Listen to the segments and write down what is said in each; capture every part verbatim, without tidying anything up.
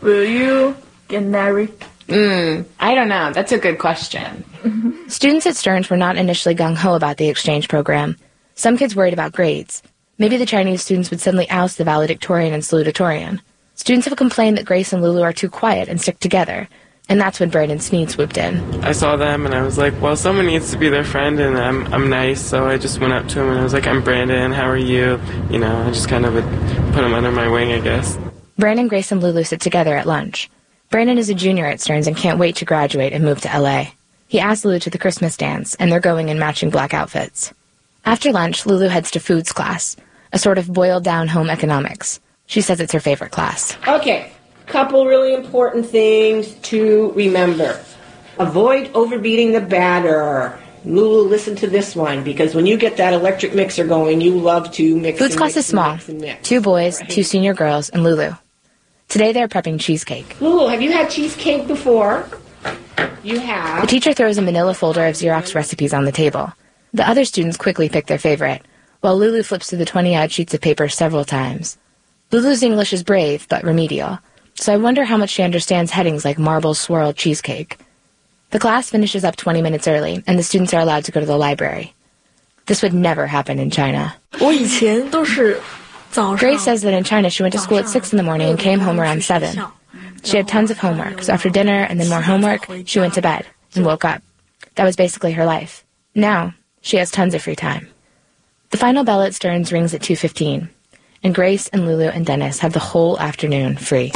Will you get married? Mm, I don't know. That's a good question. Students at Stearns were not initially gung-ho about the exchange program. Some kids worried about grades. Maybe the Chinese students would suddenly oust the valedictorian and salutatorian. Students have complained that Grace and Lulu are too quiet and stick together, and that's when Brandon Sneed swooped in. I saw them and I was like, well, someone needs to be their friend, and I'm I'm nice, so I just went up to him and I was like, I'm Brandon, how are you? You know, I just kind of would put him under my wing, I guess. Brandon, Grace, and Lulu sit together at lunch. Brandon is a junior at Stearns and can't wait to graduate and move to L A. He asks Lulu to the Christmas dance, and they're going in matching black outfits. After lunch, Lulu heads to foods class, a sort of boiled-down home economics. She says it's her favorite class. Okay, couple really important things to remember. Avoid overbeating the batter. Lulu, listen to this one, because when you get that electric mixer going, you love to mix Foods and class mix is small. and mix and mix. Two boys, Right. two senior girls, and Lulu. Today they're prepping cheesecake. Lulu, have you had cheesecake before? You have. The teacher throws a manila folder of Xerox recipes on the table. The other students quickly pick their favorite, while Lulu flips through the twenty-odd sheets of paper several times. Lulu's English is brave, but remedial, so I wonder how much she understands headings like marble swirled cheesecake. The class finishes up twenty minutes early, and the students are allowed to go to the library. This would never happen in China. 我以前都是早上 Grace says that in China she went to school at six in the morning and came home around seven. She had tons of homework, so after dinner and then more homework, she went to bed and woke up. That was basically her life. Now, she has tons of free time. The final bell at Stearns rings at two fifteen, and Grace and Lulu and Dennis have the whole afternoon free.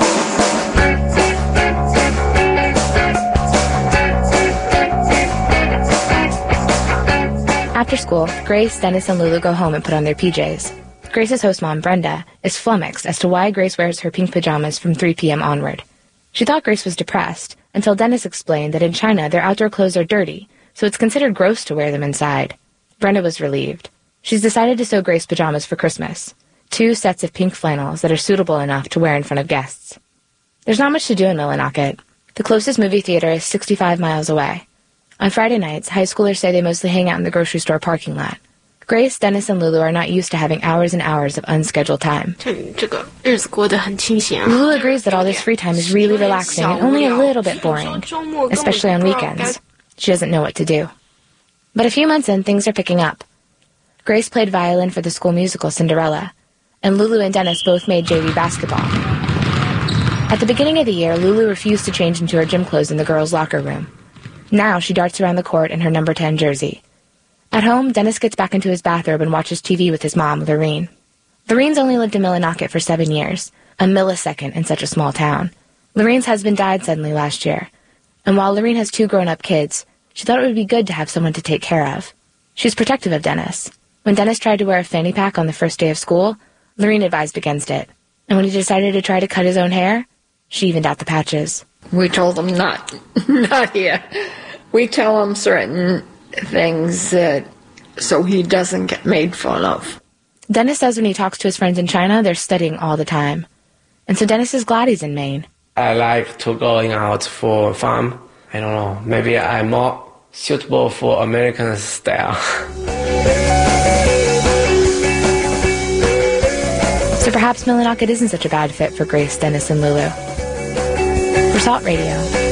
After school, Grace, Dennis, and Lulu go home and put on their P Js. Grace's host mom, Brenda, is flummoxed as to why Grace wears her pink pajamas from three p.m. onward. She thought Grace was depressed, until Dennis explained that in China their outdoor clothes are dirty, so it's considered gross to wear them inside. Brenda was relieved. She's decided to sew Grace pajamas for Christmas. Two sets of pink flannels that are suitable enough to wear in front of guests. There's not much to do in Millinocket. The closest movie theater is sixty-five miles away. On Friday nights, high schoolers say they mostly hang out in the grocery store parking lot. Grace, Dennis, and Lulu are not used to having hours and hours of unscheduled time. 这个日子过得很清闲啊。 Lulu agrees that all this free time is really relaxing and only a little bit boring, especially on weekends. She doesn't know what to do. But a few months in, things are picking up. Grace played violin for the school musical Cinderella, and Lulu and Dennis both made J V basketball. At the beginning of the year, Lulu refused to change into her gym clothes in the girls' locker room. Now she darts around the court in her number ten jersey. At home, Dennis gets back into his bathrobe and watches T V with his mom, Lorene. Lorene's only lived in Millinocket for seven years, a millisecond in such a small town. Lorene's husband died suddenly last year, and while Lorene has two grown-up kids, she thought it would be good to have someone to take care of. She's protective of Dennis. When Dennis tried to wear a fanny pack on the first day of school, Lorene advised against it. And when he decided to try to cut his own hair, she evened out the patches. We told him not, not here. We tell him certain things that so he doesn't get made fun of. Dennis says when he talks to his friends in China, they're studying all the time. And so Dennis is glad he's in Maine. I like to going out for fun. I don't know, maybe I'm more suitable for American style. So perhaps Millinocket isn't such a bad fit for Grace, Dennis, and Lulu. For Salt Radio,